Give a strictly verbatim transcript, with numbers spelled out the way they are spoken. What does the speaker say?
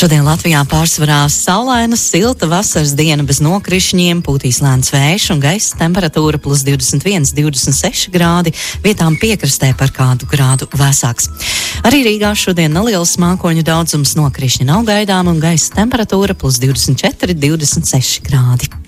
Šodien Latvijā pārsvarā saulaina, silta vasaras diena bez nokrišņiem, pūtīs lēns vējš un gaisa temperatūra plus divdesmit viens līdz divdesmit seši grādi, vietām piekrastē par kādu grādu vēsāks. Arī Rīgā šodien neliels mākoņu daudzums, nokrišņi nav gaidām un gaisa temperatūra plus divdesmit četri līdz divdesmit seši grādi.